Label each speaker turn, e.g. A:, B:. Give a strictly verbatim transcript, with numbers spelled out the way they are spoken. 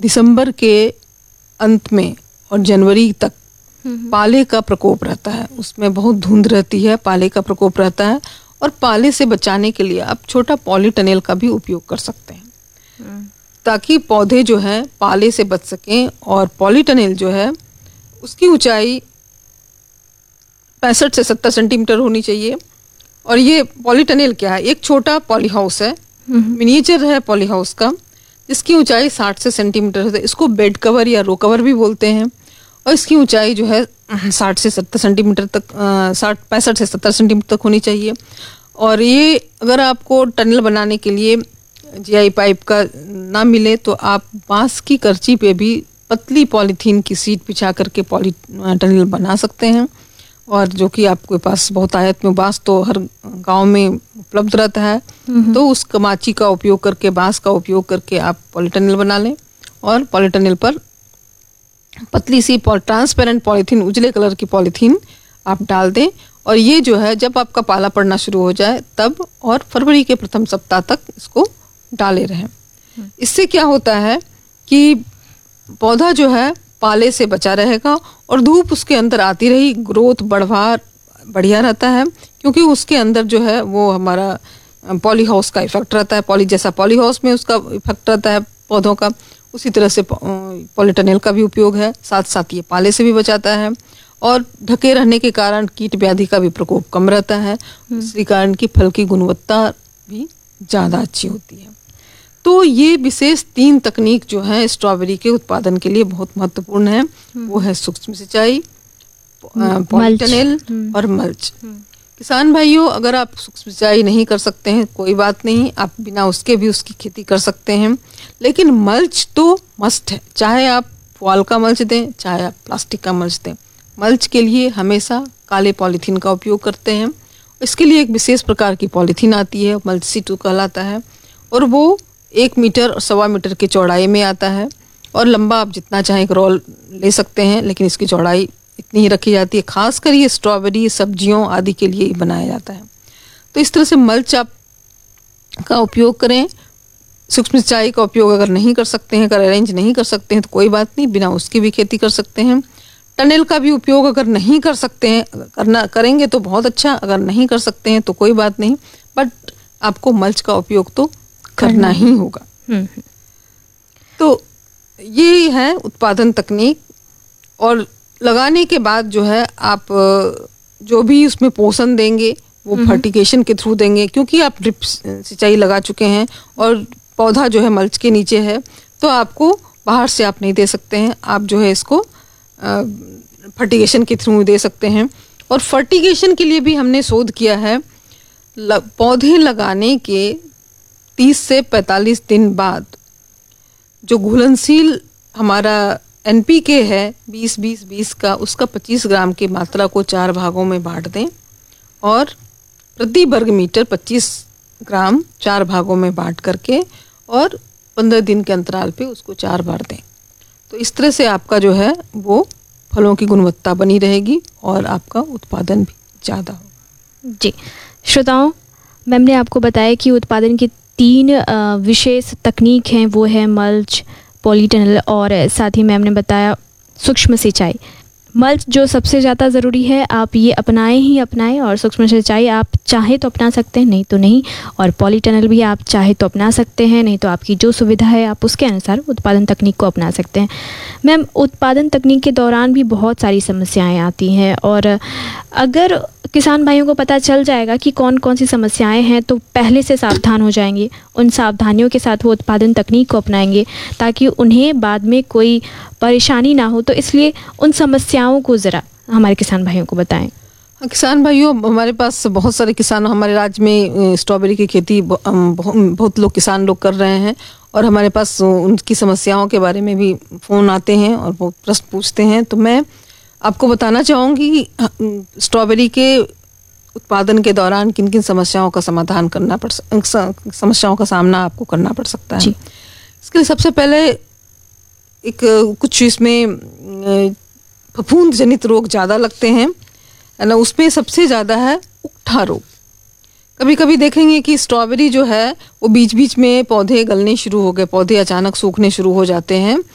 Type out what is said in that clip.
A: दिसंबर के अंत में और जनवरी तक पाले का प्रकोप रहता है। उसमें बहुत धुंध रहती है, पाले का प्रकोप रहता है। और पाले से बचाने के लिए आप छोटा पॉलीटनेल का भी उपयोग कर सकते हैं ताकि पौधे जो है पाले से बच सकें। और पॉलीटनेल जो है उसकी ऊंचाई पैंसठ से सत्तर सेंटीमीटर होनी चाहिए। और ये पॉलीटनेल क्या है, एक छोटा पॉली हाउस है, मिनिएचर है पॉली हाउस का, जिसकी ऊंचाई साठ से सेंटीमीटर है। इसको बेड कवर या रो कवर भी बोलते हैं। और इसकी ऊंचाई जो है साठ से सत्तर सेंटीमीटर तक, साठ पैंसठ से सत्तर सेंटीमीटर तक होनी चाहिए। और ये अगर आपको टनल बनाने के लिए जीआई पाइप का ना मिले तो आप बांस की करची पे भी पतली पॉलीथीन की सीट बिछा करके पॉली टनल बना सकते हैं। और जो कि आपके पास बहुत आयत में बांस तो हर गांव में उपलब्ध रहता है, तो उस कमाची का उपयोग करके, बांस का उपयोग करके आप पॉलीटनल बना लें। और पॉलीटनल पर पतली सी ट्रांसपेरेंट पॉलीथीन, उजले कलर की पॉलीथीन आप डाल दें। और ये जो है जब आपका पाला पड़ना शुरू हो जाए तब और फरवरी के प्रथम सप्ताह तक इसको डाले रहें। इससे क्या होता है कि पौधा जो है पाले से बचा रहेगा और धूप उसके अंदर आती रही, ग्रोथ बढ़वा बढ़िया रहता है, क्योंकि उसके अंदर जो है वो हमारा पॉली हाउस का इफेक्ट रहता है। पॉली जैसा पॉली हाउस में उसका इफेक्ट रहता है पौधों का, उसी तरह से पॉलीटनेल का भी उपयोग है। साथ साथ ये पाले से भी बचाता है और ढके रहने के कारण कीट व्याधि का भी प्रकोप कम रहता है। इसी कारण की फल की गुणवत्ता भी ज़्यादा अच्छी होती है। तो ये विशेष तीन तकनीक जो है स्ट्रॉबेरी के उत्पादन के लिए बहुत महत्वपूर्ण है। वो है सूक्ष्म सिंचाई, पॉलीटनेल और मल्च। किसान भाइयों, अगर आप सूक्ष्म सिंचाई नहीं कर सकते हैं कोई बात नहीं, आप बिना उसके भी उसकी खेती कर सकते हैं। लेकिन मल्च तो मस्ट है, चाहे आप पुआल का मल्च दें, चाहे आप प्लास्टिक का मल्च दें। मल्च के लिए हमेशा काले पॉलीथीन का उपयोग करते हैं। इसके लिए एक विशेष प्रकार की पॉलीथीन आती है, मल्च सीट कहलाता है। और वो एक मीटर और सवा मीटर की चौड़ाई में आता है। और लंबा आप जितना चाहें एक रोल ले सकते हैं, लेकिन इसकी चौड़ाई इतनी ही रखी जाती है। खासकर ये स्ट्रॉबेरी, सब्जियों आदि के लिए बनाया जाता है। तो इस तरह से मल्च आप का उपयोग करें। सूक्ष्म सिंचाई का उपयोग अगर नहीं कर सकते हैं, अगर अरेंज नहीं कर सकते हैं तो कोई बात नहीं, बिना उसकी भी खेती कर सकते हैं। टनल का भी उपयोग अगर नहीं कर सकते हैं, करना करेंगे तो बहुत अच्छा, अगर नहीं कर सकते हैं तो कोई बात नहीं, बट आपको मल्च का उपयोग तो करना ही होगा। तो ये है उत्पादन तकनीक। और लगाने के बाद जो है आप जो भी उसमें पोषण देंगे वो फर्टिगेशन के थ्रू देंगे, क्योंकि आप ड्रिप सिंचाई लगा चुके हैं और पौधा जो है मल्च के नीचे है, तो आपको बाहर से आप नहीं दे सकते हैं। आप जो है इसको फर्टिगेशन के थ्रू दे सकते हैं। और फर्टिगेशन के लिए भी हमने शोध किया है। पौधे लगाने के तीस से पैंतालीस दिन बाद जो घुलनशील हमारा एनपीके है बीस बीस बीस का, उसका पच्चीस ग्राम की मात्रा को चार भागों में बांट दें और प्रति वर्ग मीटर पच्चीस ग्राम चार भागों में बांट करके और पंद्रह दिन के अंतराल पे उसको चार बार दें। तो इस तरह से आपका जो है वो फलों की गुणवत्ता बनी रहेगी और आपका उत्पादन भी ज़्यादा होगा।
B: जी श्रोताओं, मैम ने आपको बताया कि उत्पादन की तीन विशेष तकनीक हैं, वो है मल्च, पॉलीटनल और साथ ही मैम ने बताया सूक्ष्म सिंचाई। मल्च जो सबसे ज़्यादा ज़रूरी है, आप ये अपनाएं ही अपनाएं। और सूक्ष्म सिंचाई आप चाहे तो अपना सकते हैं, नहीं तो नहीं। और पॉलीटनल भी आप चाहे तो अपना सकते हैं, नहीं तो आपकी जो सुविधा है आप उसके अनुसार उत्पादन तकनीक को अपना सकते हैं। मैम, उत्पादन तकनीक के दौरान भी बहुत सारी समस्याएं आती हैं, और अगर किसान भाइयों को पता चल जाएगा कि कौन कौन सी समस्याएं हैं तो पहले से सावधान हो जाएंगे। उन सावधानियों के साथ वो उत्पादन तकनीक को अपनाएंगे ताकि उन्हें बाद में कोई परेशानी ना हो। तो इसलिए उन समस्याओं को ज़रा हमारे किसान भाइयों को बताएं।
A: किसान भाइयों, हमारे पास बहुत सारे किसान हमारे राज्य में स्ट्रॉबेरी की खेती बहुत लोग किसान लोग कर रहे हैं, और हमारे पास उनकी समस्याओं के बारे में भी फ़ोन आते हैं और वो प्रश्न पूछते हैं। तो मैं आपको बताना चाहूँगी कि स्ट्रॉबेरी के उत्पादन के दौरान किन किन समस्याओं का समाधान करना पड़ समस्याओं का सामना आपको करना पड़ सकता है। इसके लिए सबसे पहले एक कुछ इसमें फफूंद जनित रोग ज़्यादा लगते हैं, है ना। उसमें सबसे ज़्यादा है उकठा रोग। कभी कभी देखेंगे कि स्ट्रॉबेरी जो है वो बीच बीच में पौधे गलने शुरू हो गए, पौधे अचानक सूखने शुरू हो जाते हैं